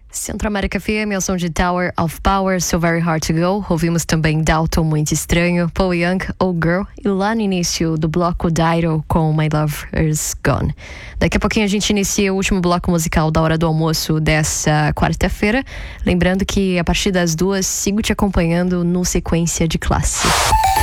Centro América FM, ao som de Tower of Power, So Very Hard to Go. Ouvimos também Dalton, Muito Estranho, Paul Young, Oh Girl. E lá no início do bloco, Dido com My Lover's Gone. Daqui a pouquinho a gente inicia o último bloco musical da hora do almoço dessa quarta-feira. Lembrando que a partir das 2, sigo te acompanhando no Sequência de Classe.